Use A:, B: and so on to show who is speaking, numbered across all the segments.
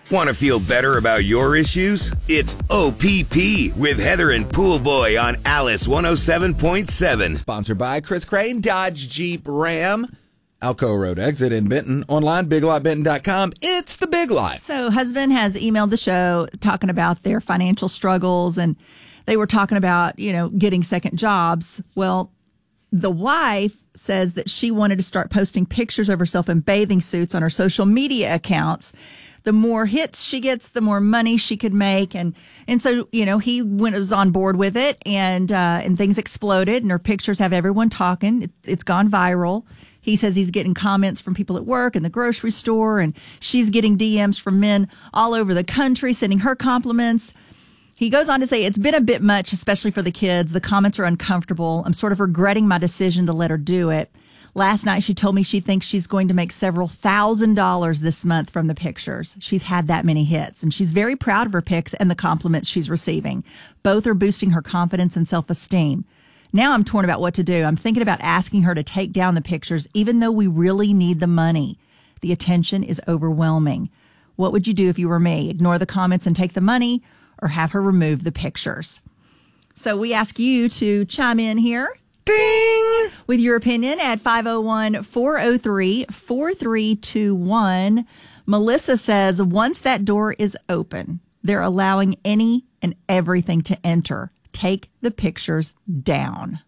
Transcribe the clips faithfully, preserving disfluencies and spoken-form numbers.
A: Want to feel better about your issues? It's O P P with Heather and Pool Boy on Alice one oh seven point seven.
B: Sponsored by Chris Crane, Dodge Jeep Ram, Alco Road Exit in Benton. Online, big lot benton dot com. It's the Big Lot.
C: So husband has emailed the show talking about their financial struggles, and they were talking about, you know, getting second jobs. Well, the wife says that she wanted to start posting pictures of herself in bathing suits on her social media accounts. The more hits she gets, the more money she could make. And and so, you know, he went was on board with it, and uh, and things exploded, and her pictures have everyone talking. It, it's gone viral. He says he's getting comments from people at work and the grocery store, and she's getting D Ms from men all over the country sending her compliments. He goes on to say, it's been a bit much, especially for the kids. The comments are uncomfortable. I'm sort of regretting my decision to let her do it. Last night, she told me she thinks she's going to make several thousand dollars this month from the pictures. She's had that many hits, and she's very proud of her pics and the compliments she's receiving. Both are boosting her confidence and self-esteem. Now I'm torn about what to do. I'm thinking about asking her to take down the pictures, even though we really need the money. The attention is overwhelming. What would you do if you were me? Ignore the comments and take the money, or have her remove the pictures? So we ask you to chime in here. Ding! With your opinion at five oh one, four oh three, four three two one. Melissa says, once that door is open, they're allowing any and everything to enter. Take the pictures down.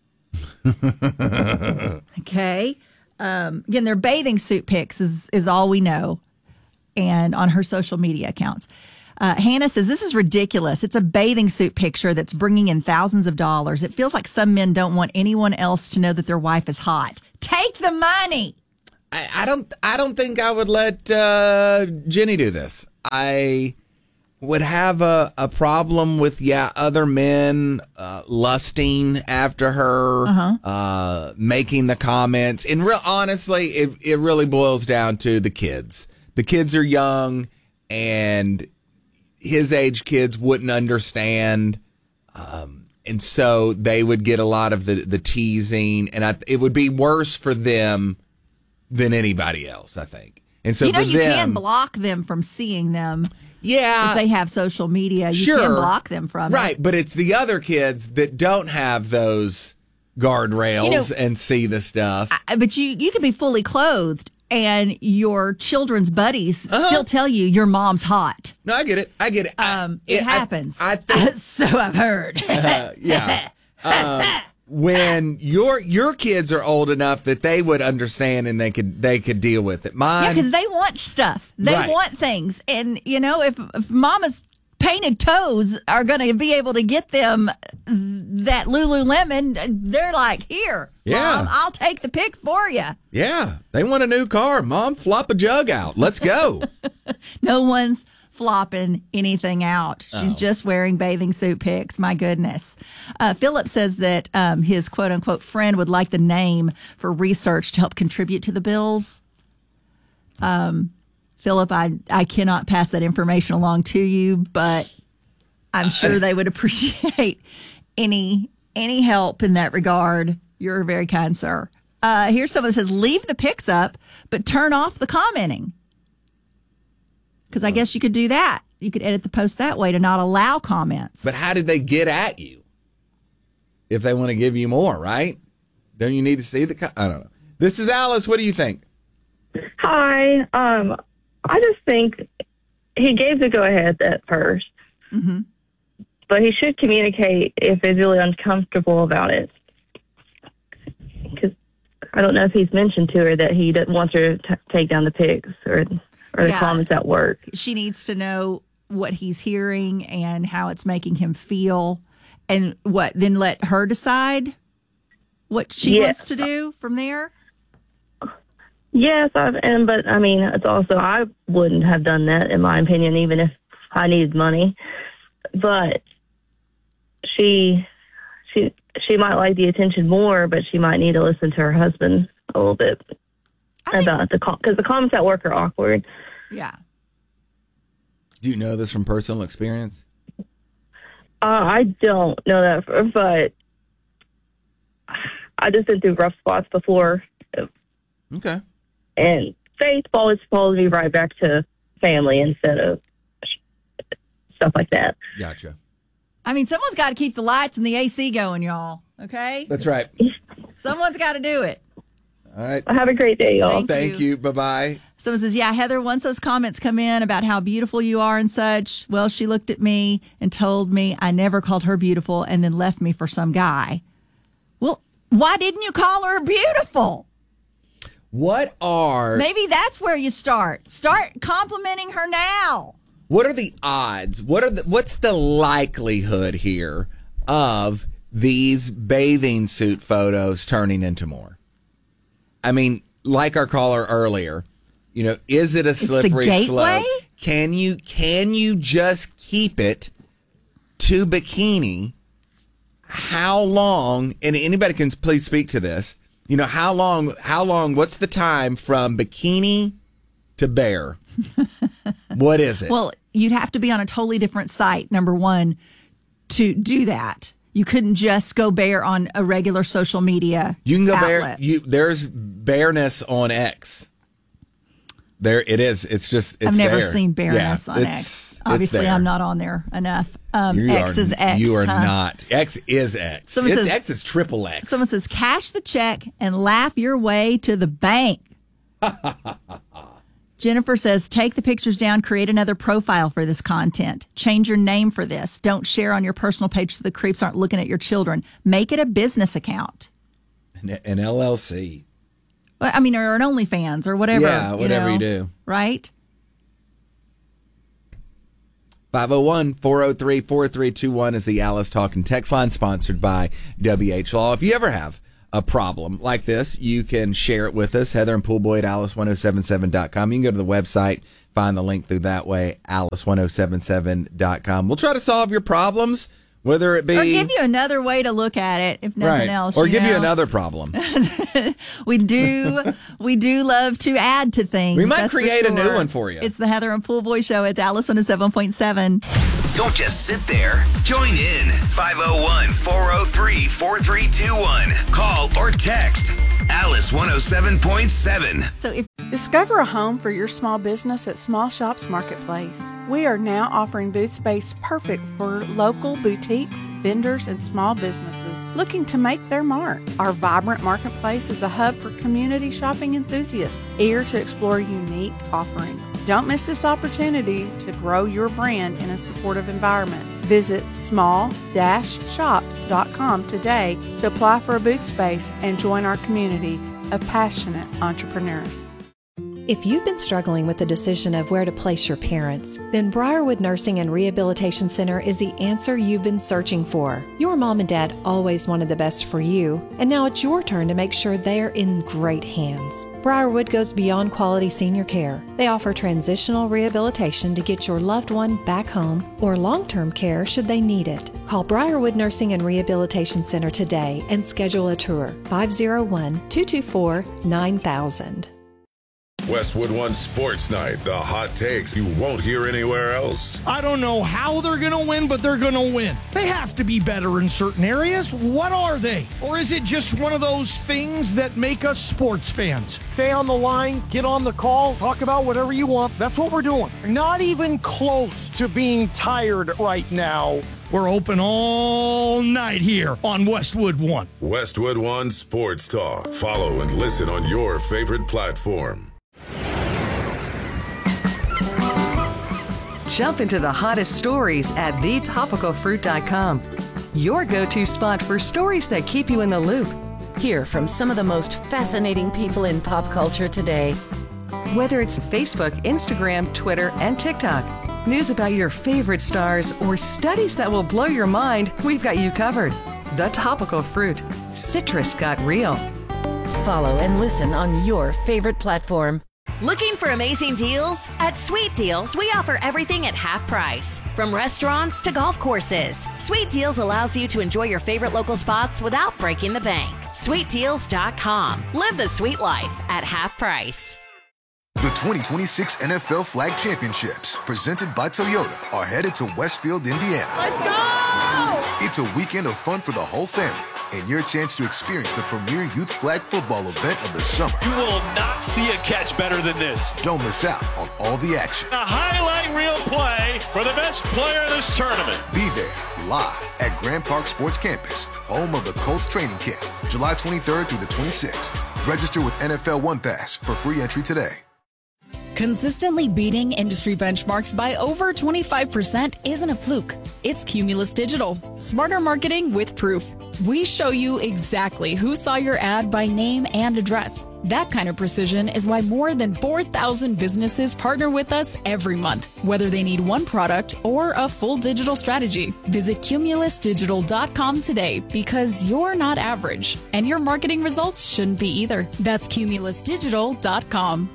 C: Okay. Um, again, their bathing suit pics is, is all we know. And on her social media accounts. Uh, Hannah says, this is ridiculous. It's a bathing suit picture that's bringing in thousands of dollars. It feels like some men don't want anyone else to know that their wife is hot. Take the money.
B: I, I don't. I don't think I would let uh, Jenny do this. I would have a, a problem with yeah other men uh, lusting after her, uh-huh. uh, making the comments. And real honestly, it it really boils down to the kids. The kids are young, and his age kids wouldn't understand, um, and so they would get a lot of the, the teasing, and I, it would be worse for them than anybody else, I think. And so
C: you know,
B: for
C: you
B: them,
C: can block them from seeing them.
B: Yeah,
C: if they have social media, you
B: sure,
C: can block them from
B: right.
C: it.
B: But it's the other kids that don't have those guardrails you know, and see the stuff.
C: I, but you you can be fully clothed, and your children's buddies uh-huh. still tell you your mom's hot.
B: No, I get it. I get it.
C: Um,
B: I,
C: it,
B: it
C: happens.
B: I, I think,
C: so I've heard.
B: uh, yeah. Um, when your your kids are old enough that they would understand and they could they could deal with it. Mine,
C: yeah, because they want stuff. They
B: right.
C: want things, and you know, if, if Mama's painted toes are going to be able to get them that Lululemon, they're like, here,
B: yeah.
C: Mom, I'll take the pic for you.
B: Yeah, they want a new car. Mom, flop a jug out. Let's go.
C: No one's flopping anything out. She's
B: oh.
C: just wearing bathing suit pics. My goodness. Uh, Philip says that um, his quote-unquote friend would like the name for research to help contribute to the bills. Um. Philip, I, I cannot pass that information along to you, but I'm sure they would appreciate any any help in that regard. You're very kind, sir. Uh, here's someone that says, leave the pics up, but turn off the commenting. Because I guess you could do that. You could edit the post that way to not allow comments.
B: But how did they get at you? If they want to give you more, right? Don't you need to see the... Co- I don't know. This is Alice. What do you think?
D: Hi. Um... I just think he gave the go-ahead at first,
C: mm-hmm.
D: but he should communicate if he's really uncomfortable about it. Because I don't know if he's mentioned to her that he doesn't want her to t- take down the pics or or the
C: yeah.
D: comments at work.
C: She needs to know what he's hearing and how it's making him feel, and what then let her decide what she
D: yeah.
C: wants to do from there.
D: Yes, I've, and but I mean, it's also I wouldn't have done that in my opinion, even if I needed money. But she, she, she might like the attention more, but she might need to listen to her husband a little bit I about think, the because the comments at work are awkward.
C: Yeah.
B: Do you know this from personal experience?
D: Uh, I don't know that, but I just been through rough spots before.
B: Okay.
D: And faith always follows me right back to family instead of stuff like that.
B: Gotcha.
C: I mean, someone's got to keep the lights and the A C going, y'all. Okay?
B: That's right.
C: Someone's got to do it.
B: All right.
D: Well, have a great day, y'all.
C: Thank
B: Thank
C: you.
B: you. Bye-bye.
C: Someone says, yeah, Heather, once those comments come in about how beautiful you are and such, well, she looked at me and told me I never called her beautiful and then left me for some guy. Well, why didn't you call her beautiful?
B: What are
C: Maybe that's where you start. Start complimenting her now.
B: what are the odds? What are the, what's the likelihood here of these bathing suit photos turning into more? I mean, like our caller earlier, you know, is it a slippery
C: gateway?
B: slope? Can you can you just keep it to bikini? How long? And anybody can please speak to this. You know, how long? How long? What's the time from bikini to bare? What is it?
C: Well, you'd have to be on a totally different site, number one, to do that. You couldn't just go bare on a regular social media
B: You can go
C: outlet.
B: bare. You there's bareness on X. There it is. It's just. It's
C: I've never
B: there.
C: seen bareness
B: Yeah,
C: on
B: it's-
C: X.
B: it's
C: Obviously,
B: there.
C: I'm not on there enough. Um,
B: You
C: X
B: are,
C: is X.
B: You are
C: huh?
B: not. X is X.
C: Someone
B: It's
C: says-
B: X is triple X.
C: Someone says, cash the check and laugh your way to the bank. Jennifer says, take the pictures down, create another profile for this content. Change your name for this. Don't share on your personal page so the creeps aren't looking at your children. Make it a business account.
B: An, an L L C.
C: Well, I mean, or an OnlyFans or whatever.
B: Yeah, whatever
C: know,
B: you do.
C: Right?
B: five oh one, four oh three, four three two one is the Alice Talking text line, sponsored by W H Law. If you ever have a problem like this, you can share it with us. Heather and Poolboy at alice ten seventy-seven dot com. You can go to the website, find the link through that way, alice ten seventy-seven dot com. We'll try to solve your problems, whether it be...
C: Or give you another way to look at it, if nothing
B: right.
C: else.
B: Or
C: you
B: give you
C: know?
B: another problem.
C: We do we do love to add to things.
B: We might
C: that's for
B: create a new
C: sure.
B: one for you.
C: It's the Heather and Poolboy Show. It's Alice one oh seven point seven.
A: Don't just sit there. Join in. five oh one, four oh three, four three two one. Call or text Alice one oh seven point seven.
C: So if
E: Discover a home for your small business at Small Shops Marketplace. We are now offering booth space perfect for local boutiques, vendors, and small businesses looking to make their mark. Our vibrant marketplace is a hub for community shopping enthusiasts eager to explore unique offerings. Don't miss this opportunity to grow your brand in a supportive environment. Visit small dash shops dot com today to apply for a booth space and join our community of passionate entrepreneurs.
F: If you've been struggling with the decision of where to place your parents, then Briarwood Nursing and Rehabilitation Center is the answer you've been searching for. Your mom and dad always wanted the best for you, and now it's your turn to make sure they're in great hands. Briarwood goes beyond quality senior care. They offer transitional rehabilitation to get your loved one back home or long-term care should they need it. Call Briarwood Nursing and Rehabilitation Center today and schedule a tour. five oh one, two two four, nine thousand.
G: Westwood One Sports Night, the hot takes you won't hear anywhere else.
H: I don't know how they're going to win, but they're going to win. They have to be better in certain areas. What are they? Or is it just one of those things that make us sports fans? Stay on the line, get on the call, talk about whatever you want. That's what we're doing. Not even close to being tired right now. We're open all night here on Westwood One.
G: Westwood One Sports Talk. Follow and listen on your favorite platform.
I: Jump into the hottest stories at the topical fruit dot com. Your go-to spot for stories that keep you in the loop.
J: Hear from some of the most fascinating people in pop culture today.
I: Whether it's Facebook, Instagram, Twitter, and TikTok, news about your favorite stars, or studies that will blow your mind, we've got you covered. The Topical Fruit. Citrus got real.
J: Follow and listen on your favorite platform.
K: Looking for amazing deals? At Sweet Deals, we offer everything at half price. From restaurants to golf courses, Sweet Deals allows you to enjoy your favorite local spots without breaking the bank. sweet deals dot com. Live the sweet life at half price.
L: The twenty twenty-six N F L Flag Championships, presented by Toyota, are headed to Westfield, Indiana.
M: Let's go!
L: It's a weekend of fun for the whole family. and your chance to experience the premier youth flag football event of the summer.
M: You will not see a catch better than this.
L: Don't miss out on all the action.
M: A highlight reel play for the best player in this tournament.
L: Be there live at Grand Park Sports Campus, home of the Colts training camp, July twenty-third through the twenty-sixth. Register with N F L One Pass for free entry today.
N: Consistently beating industry benchmarks by over twenty-five percent isn't a fluke. It's Cumulus Digital. Smarter marketing with proof. We show you exactly who saw your ad by name and address. That kind of precision is why more than four thousand businesses partner with us every month, whether they need one product or a full digital strategy. Visit cumulus digital dot com today because you're not average, and your marketing results shouldn't be either. That's cumulus digital dot com.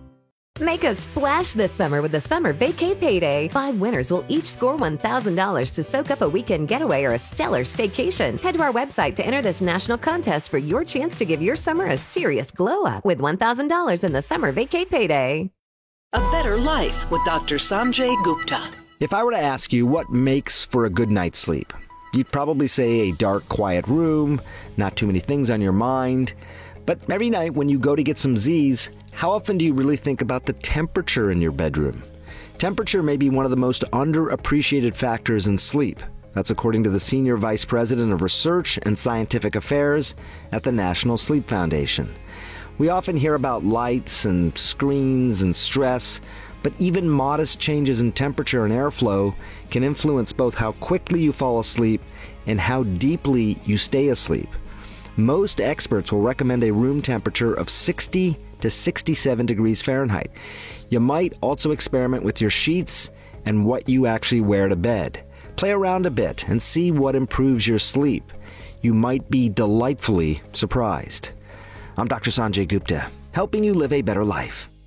O: Make a splash this summer with the Summer Vacay Payday. Five winners will each score one thousand dollars to soak up a weekend getaway or a stellar staycation. Head to our website to enter this national contest for your chance to give your summer a serious glow-up with one thousand dollars in the Summer Vacay Payday.
P: A better life with Doctor Sanjay Gupta.
Q: If I were to ask you what makes for a good night's sleep, you'd probably say a dark, quiet room, not too many things on your mind. But every night when you go to get some Z's, how often do you really think about the temperature in your bedroom? Temperature may be one of the most underappreciated factors in sleep. That's according to the Senior Vice President of Research and Scientific Affairs at the National Sleep Foundation. We often hear about lights and screens and stress, but even modest changes in temperature and airflow can influence both how quickly you fall asleep and how deeply you stay asleep. Most experts will recommend a room temperature of sixty to sixty-seven degrees Fahrenheit. You might also experiment with your sheets and what you actually wear to bed. Play around a bit and see what improves your sleep. You might be delightfully surprised. I'm Doctor Sanjay Gupta, helping you live a better life.